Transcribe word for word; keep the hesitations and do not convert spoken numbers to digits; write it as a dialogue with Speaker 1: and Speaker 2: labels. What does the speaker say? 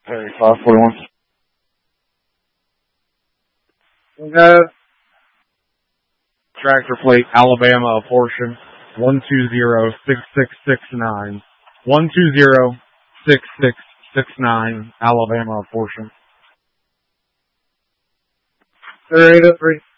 Speaker 1: Hey, five forty-one.
Speaker 2: We have tractor plate Alabama apportion one two zero six six six nine. one two zero six six six nine Alabama apportion. They're eight oh three.